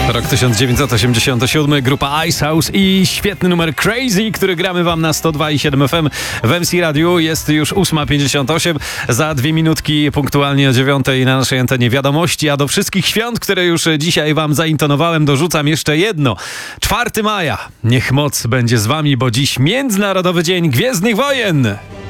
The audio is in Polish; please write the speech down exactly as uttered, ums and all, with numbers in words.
Rok tysiąc dziewięćset osiemdziesiąty siódmy, grupa Icehouse i świetny numer Crazy, który gramy wam na sto dwa i siedem F M w M C Radiu. Jest już ósma pięćdziesiąt osiem, za dwie minutki punktualnie o dziewiątej na naszej antenie wiadomości, a do wszystkich świąt, które już dzisiaj wam zaintonowałem, dorzucam jeszcze jedno. czwartego maja. Niech moc będzie z wami, bo dziś Międzynarodowy Dzień Gwiezdnych Wojen.